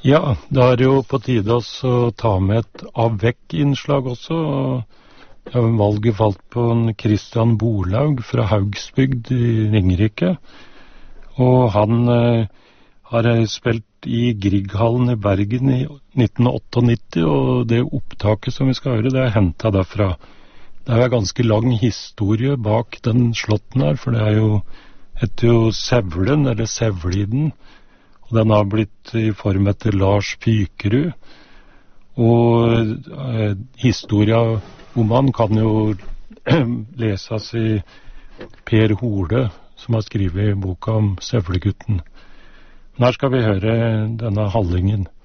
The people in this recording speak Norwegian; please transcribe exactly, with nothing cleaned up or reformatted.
Ja, da er det jo på tide også å ta med et avvekk-innslag også. og ja, Valget falt på en Christian Borlaug fra Haugsbygd i Ringerike. Og han eh, har spilt i Grieghallen i Bergen i nitten nittiåtte, og det opptaket som vi skal høre, det er hentet derfra. Det er en ganske lang historie bak den slåtten her, for det er jo, heter jo Sevlen, eller Sevliden. Og den har blitt i form etter Lars Pykerud. Og eh, historia om han kan jo leses i Per Hole, som har skrivet boka om Sevlegutten. Men her skal vi høre denne Hallingen.